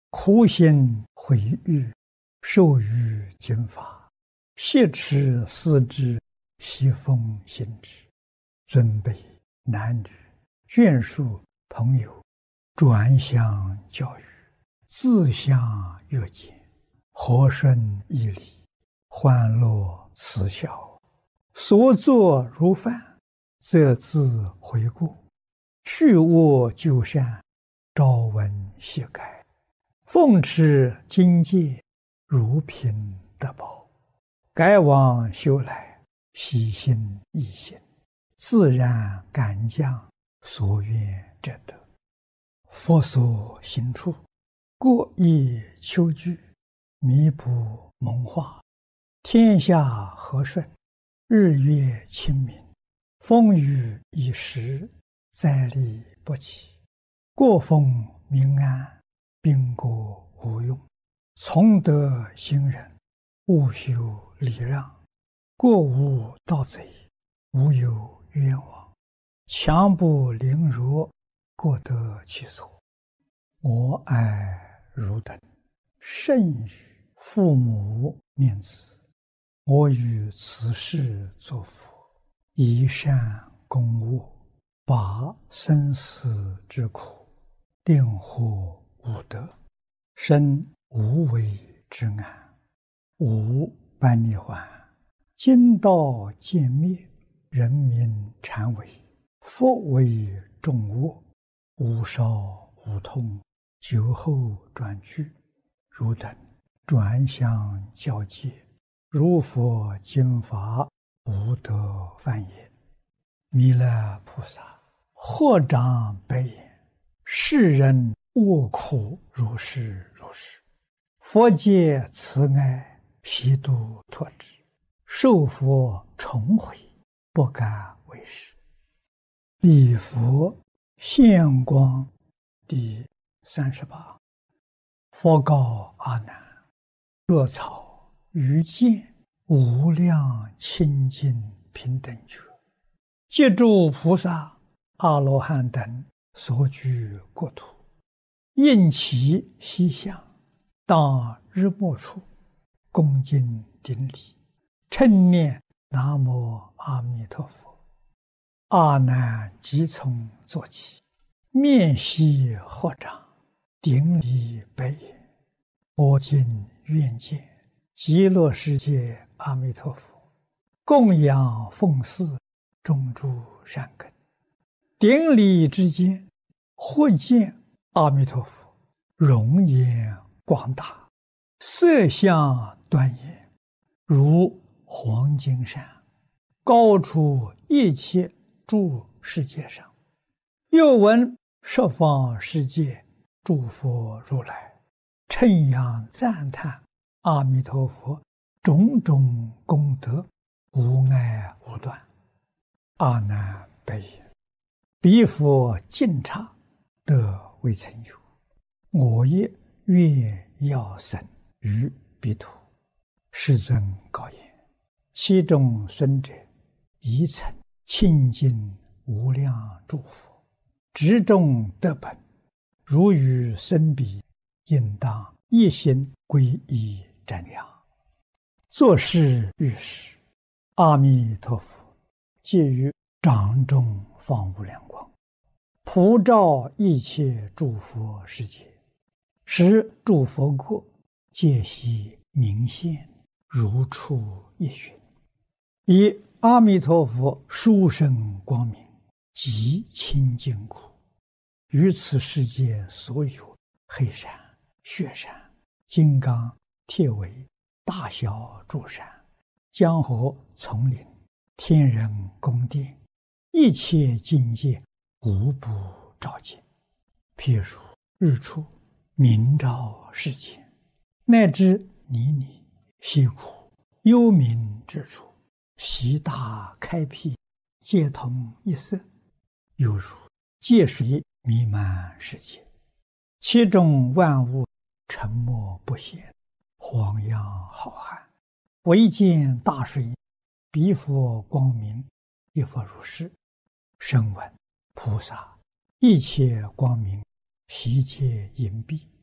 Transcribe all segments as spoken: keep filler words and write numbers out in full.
苦心毁誉，受于经法，挟持思之，习奉行之。尊卑男女，眷属朋友，转相教育，自相约见，和顺义理，欢乐慈孝，所作如饭，则自悔过，去恶就善，朝闻夕改，奉持经戒，如凭得宝，改往修来，喜心易行，自然感将，所愿者得。佛所行处，过意求具，弥补蒙化，天下和顺，日月清明，风雨已时，灾利不起，过风民安，兵国无用，从德行人，勿修礼让，过无盗贼，无有冤枉，强不凌弱，各得其所。我爱汝等，甚于父母念子，我于此世作佛，以善攻恶，拔生死之苦，令获无得，生无为之安，无般涅槃，经道渐灭，人民禅为，佛为众恶，无少无痛，酒后转去，汝等转相教戒，如佛经法，不得犯也。弥勒菩萨获长白言：世人恶苦如是如是，佛界慈爱，悉度脱之，受佛重回，不敢为是。礼佛现光第三十八。佛告阿难：若草于见无量清净平等觉，借诸菩萨、阿罗汉等所居国土，应其西向，当日暮处，恭敬顶礼，称念南无阿弥陀佛。阿难即从坐起，面悉合掌，顶礼白言：我今愿见极乐世界阿弥陀佛，供养奉祀，种诸善根。顶礼之间，忽见阿弥陀佛容颜广大，色相端严，如黄金山，高出一切诸世界上。又闻十方世界诸佛如来称扬赞叹阿弥陀佛种种功德，无碍无断。阿难白言：彼佛净刹，得未曾有，我也愿要生于彼土。世尊告言：其中孙者，宜曾清净无量诸佛，执众得本，如与生彼，应当一心皈依瞻仰。作是遇事，阿弥陀佛借于掌中放无量光，普照一切诸佛世界，使诸佛国皆悉明现，如出一寻。以阿弥陀佛殊胜光明，极清净故，于此世界所有黑山、雪山、金刚、铁围、大小诸山、江河、丛林、天人宫殿，一切境界无不照见。譬如日出，明照世间，乃至泥泞、溪谷、幽冥之处，悉大开辟，皆同一色，犹如界水弥漫世界，其中万物沉默不显，荒洋浩瀚，唯见大水，彼佛光明，亦复如是。声闻菩萨一切光明，悉皆隐蔽，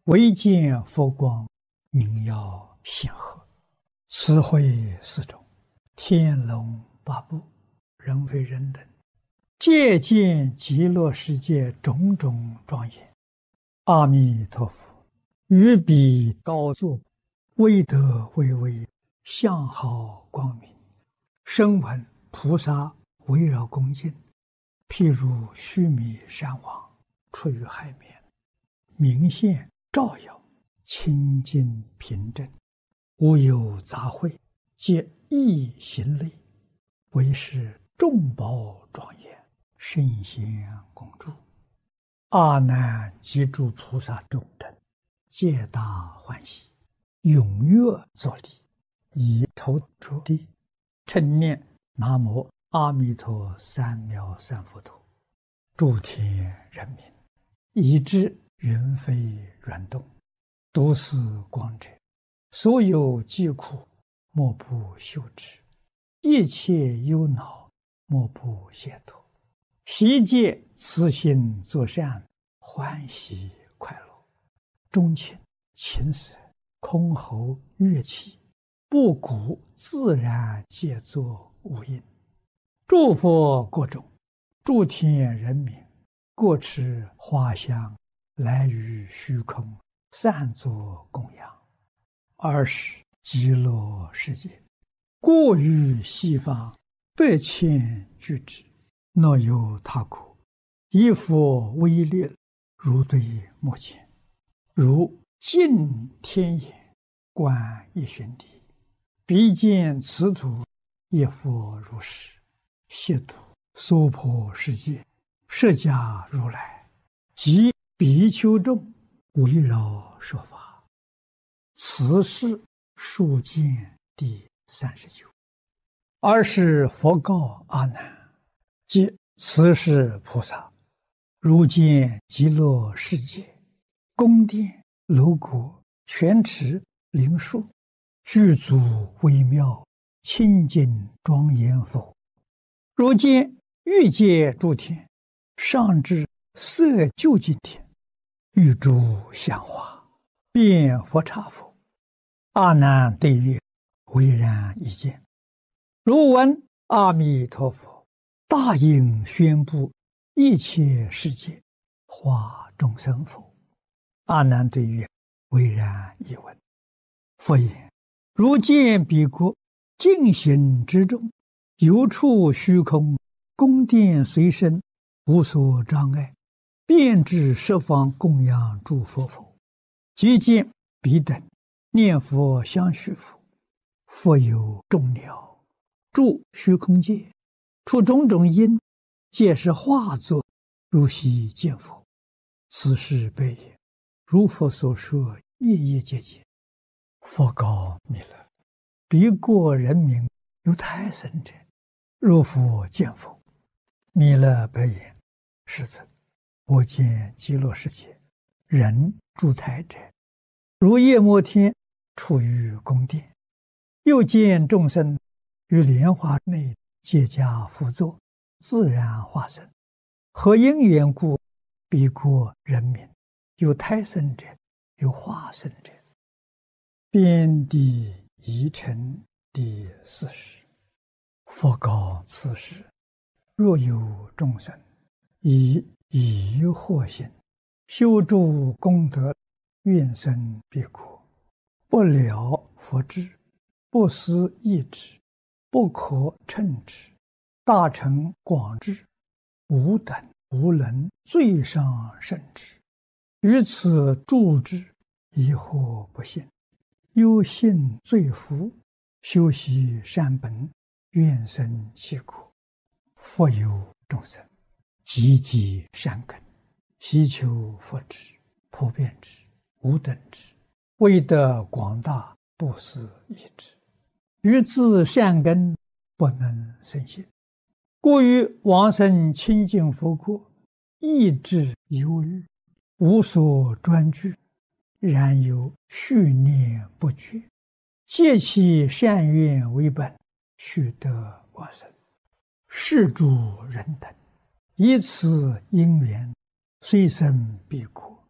唯见佛光明耀显赫，慈慧四种，天龙八部，人非人等，皆见极乐世界种种庄严。阿弥陀佛，于彼高坐，威德巍巍，相好光明，声闻菩萨围绕恭敬，譬如须弥山王出于海面，明现照耀，清净平正，无有杂秽，皆一行类，为是众宝庄严，圣贤共住。阿难及诸菩萨众等，皆大欢喜，踊跃作礼，以头着地，称念南无阿弥陀三藐三佛陀。诸天人民，以至云飞软动，都是光者，所有疾苦，莫不休止；一切忧恼，莫不解脱。悉皆慈心作善，欢喜快乐。钟磬、琴瑟、箜篌、乐器，布谷自然皆作无应。诸佛国中，诸天人民，各持花香，来于虚空，散作供养。二是极乐世界，过于西方百千俱之，若有他国，以佛威力，如对目前，如尽天眼，观一旬地，必见此土，一佛如是，悉土娑婆世界，释迦如来及比丘众围绕说法。此是数见第三十九。二是佛告阿难：即此是菩萨，如见极乐世界，宫殿楼阁、泉池、灵树，具足微妙，清净庄严佛。如见欲界诸天，上至色究竟天，欲诸香花，遍佛刹佛。阿难对曰：唯然一见。如闻阿弥陀佛大应宣布一切世界，化众生否？阿难对曰：唯然一闻。佛言：如见彼国净行之中，游处虚空，宫殿随身，无所障碍，遍至十方供养诸佛否？即见彼等念佛相续佛，佛有众鸟住虚空界，出种种因，皆是化作，如昔见佛。此事悲也。如佛所说，夜夜皆见。佛告弥勒：彼国人民有胎生者，若复见佛。弥勒白言：世尊，我见极乐世界人住胎者，如夜摩天处于宫殿，又见众生于莲花内皆加辅佐，自然化身。何因缘故？彼国人民有胎生者，有化身者。遍地遗尘第四十。佛告此时：若有众生以疑惑心修诸功德，愿生彼国，不了佛智，不思议之，不可称之，大乘广智，无等无能，最上甚至。于此住之，疑惑不信，忧信罪福，修习善本，愿生其国。佛有众生，积极善根，希求佛智，普遍之，无等之，为得广大，不思议之。于自善根不能生信，故于往生清净佛国，意志忧虑，无所专具，然有续念不绝，借其善愿为本，须得往生。是诸人等以此因缘，虽生彼国，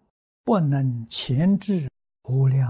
不能前置无量